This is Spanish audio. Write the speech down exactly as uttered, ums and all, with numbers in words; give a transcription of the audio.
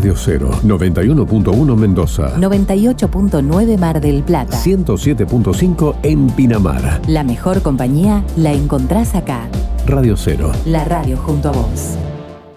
Radio Cero, noventa y uno punto uno Mendoza, noventa y ocho punto nueve Mar del Plata, ciento siete punto cinco en Pinamar. La mejor compañía la encontrás acá. Radio Cero. La radio junto a vos.